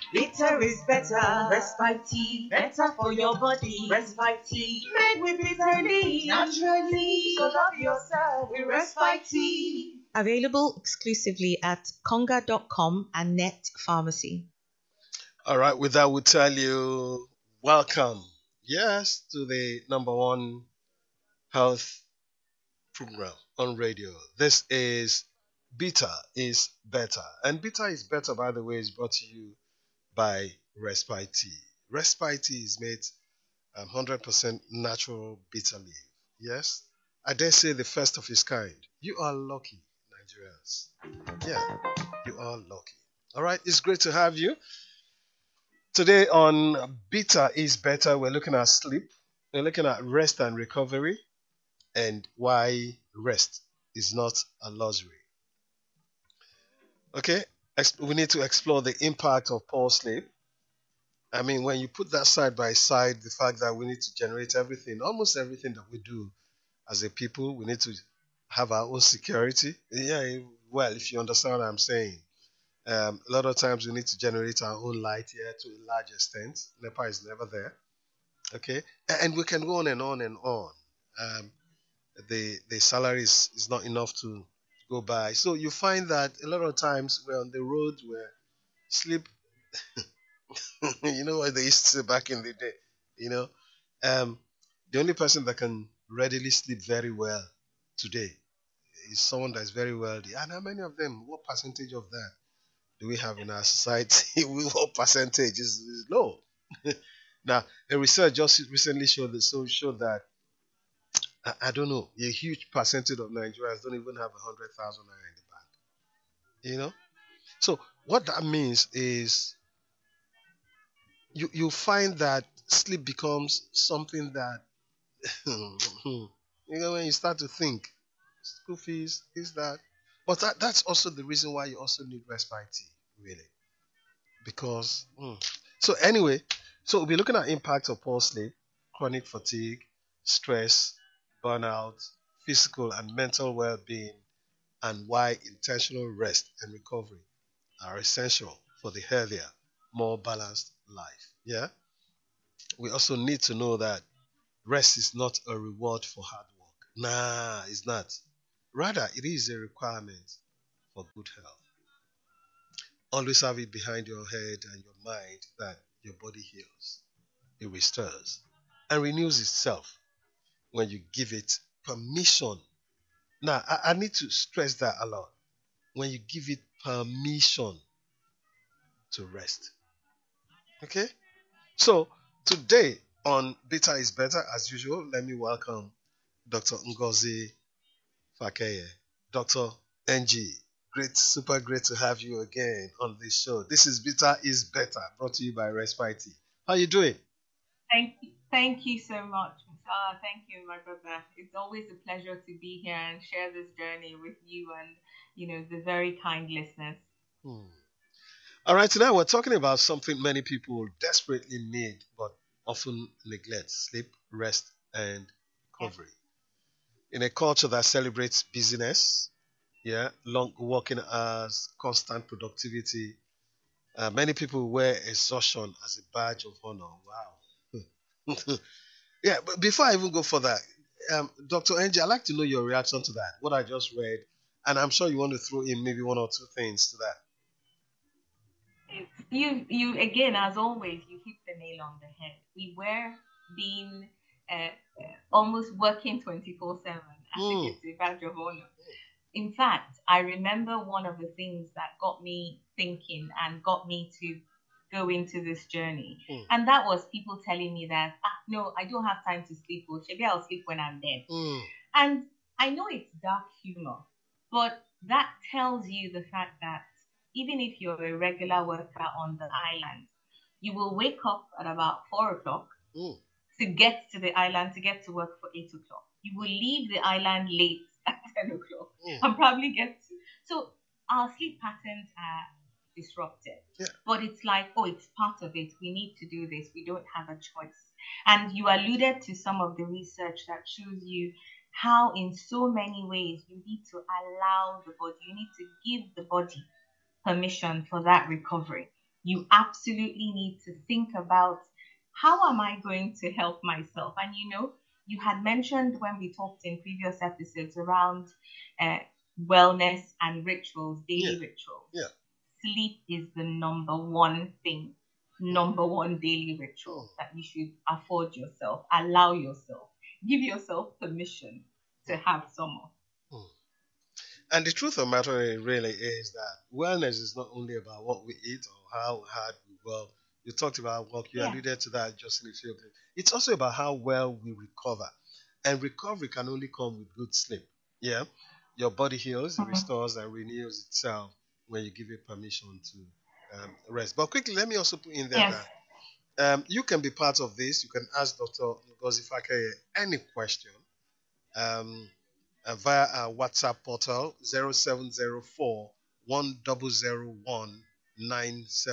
Bitter is better. Respite tea, better for your body. Respite tea, made with bitter leaf, naturally. So love yourself with respite tea. Available exclusively at conga.com and Net Pharmacy. All right, with that, we tell you welcome, yes, to the number one health program on radio. This is Beta is Better. And Beta is Better, by the way, is brought to you by Respite Tea. Respite Tea is made 100% natural bitter leaf. Yes, I dare say the first of its kind. You are lucky, Nigerians. Yeah, you are lucky. All right, it's great to have you. Today on Beta is Better, we're looking at sleep. We're looking at rest and recovery and why rest is not a luxury. Okay, we need to explore the impact of poor sleep. I mean, when you put that side by side, the fact that we need to generate everything, almost everything that we do as a people, we need to have our own security. Yeah, well, if you understand what I'm saying. A lot of times we need to generate our own light here to a large extent. NEPA is never there. Okay, and we can go on and on and on. Um, the salary is not enough to go by. So you find that a lot of times we're on the road where sleep, you know what they used to say back in the day, you know, um, the only person that can readily sleep very well today is someone that's very wealthy. And how many of them? What percentage of that do we have in our society? What percentage is low? Now, a research just recently showed that I don't know, a huge percentage of Nigerians don't even have 100,000 naira in the bank. You know, so what that means is you find that sleep becomes something that when you start to think school fees, is that, but that's also the reason why you also need respite tea, really, because so anyway, so we'll be looking at impacts of poor sleep, chronic fatigue, stress, burnout, physical and mental well-being, and why intentional rest and recovery are essential for the healthier, more balanced life. Yeah. We also need to know that rest is not a reward for hard work. Nah, it's not. Rather, it is a requirement for good health. Always have it behind your head and your mind that your body heals, it restores, and renews itself when you give it permission. Now, I need to stress that a lot. When you give it permission to rest. Okay? So, today on Beta is Better, as usual, let me welcome Dr. Ngozi Fakeye. Dr. NG, great, super great to have you again on this show. This is Beta is Better, brought to you by Respite. How you doing? Thank you so much, Musala. Thank you, my brother. It's always a pleasure to be here and share this journey with you and the very kind listeners. Hmm. All right, today we're talking about something many people desperately need but often neglect: sleep, rest, and Yeah. recovery. In a culture that celebrates busyness, yeah, long working hours, constant productivity, many people wear exhaustion as a badge of honor. Wow. Yeah, but before I even go further, Dr. Angie, I'd like to know your reaction to that, what I just read, and I'm sure you want to throw in maybe one or two things to that. You again, as always, you hit the nail on the head. We were being almost working 24/7 as if Mm, it's a badge of honor. In fact, I remember one of the things that got me thinking and got me to go into this journey. mm, And that was people telling me that, no, I don't have time to sleep, or maybe I'll sleep when I'm dead. mm, And I know it's dark humor, but that tells you the fact that even if you're a regular worker on the island, you will wake up at about 4 o'clock mm, to get to the island to get to work for 8 o'clock. You will leave the island late at 10 o'clock mm. and probably get to. So our sleep patterns are disrupted. Yeah. But it's like, oh, it's part of it. We need to do this. We don't have a choice. And you alluded to some of the research that shows you how, in so many ways, you need to allow the body, you need to give the body permission for that recovery. You absolutely need to think about how am I going to help myself? And you had mentioned when we talked in previous episodes around uh, wellness and rituals, Yeah. daily rituals. Yeah. Sleep is the number one thing, number one daily ritual that you should afford yourself, allow yourself, give yourself permission to have some of. Mm. And the truth of the matter really is that wellness is not only about what we eat or how hard we work. You talked about work, you Yeah. alluded to that just in a few minutes. It's also about how well we recover. And recovery can only come with good sleep. Yeah. Your body heals, Mhm. restores, and renews itself when you give it permission to rest. But quickly, let me also put in there Yes. that you can be part of this. You can ask Dr. Ngozi Fakeye any question via our WhatsApp portal 0704 1001 97.